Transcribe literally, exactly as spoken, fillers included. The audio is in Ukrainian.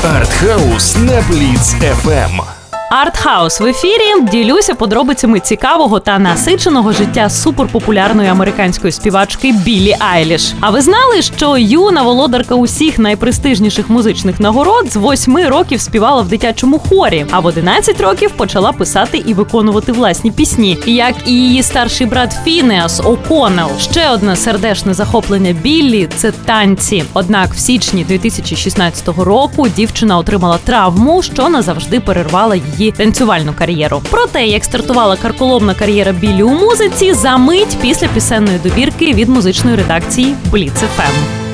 Артхаус на Бліц еф ем. Артхаус в ефірі. Ділюся подробицями цікавого та насиченого життя суперпопулярної американської співачки Біллі Айліш. А ви знали, що юна володарка усіх найпрестижніших музичних нагород з восьми років співала в дитячому хорі, а в одинадцять років почала писати і виконувати власні пісні, як і її старший брат Фінеас О'Коннелл. Ще одне сердечне захоплення Біллі – це танці. Однак в січні дві тисячі шістнадцятого року дівчина отримала травму, що назавжди перервала її її танцювальну кар'єру. Про те, як стартувала карколомна кар'єра Біллі у музиці, за мить після пісенної добірки від музичної редакції Бліц еф ем.